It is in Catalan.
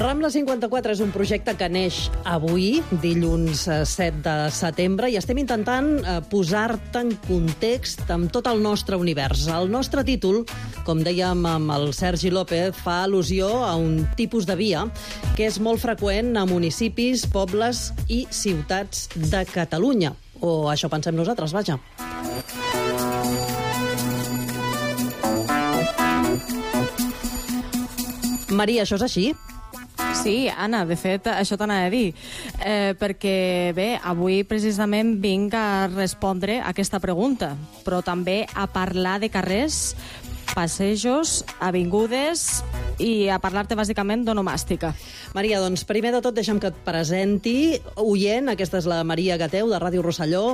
Rambla 54 és un projecte que neix avui, dilluns 7 de setembre, i estem intentant posar-te en context amb tot el nostre univers. El nostre títol, com dèiem amb el Sergi López, fa al·lusió a un tipus de via que és molt freqüent a municipis, pobles i ciutats de Catalunya. O això pensem nosaltres, vaja. Maria, això és així? Sí, Anna, de fet, això t'anava a dir, perquè, bé, avui precisament vinc a respondre a aquesta pregunta, però també a parlar de carrers, passejos, avingudes i a parlar-te bàsicament d'onomàstica. Maria, doncs primer de tot deixa'm que et presenti. Oient, aquesta és la Maria Gateu, de Ràdio Rosselló.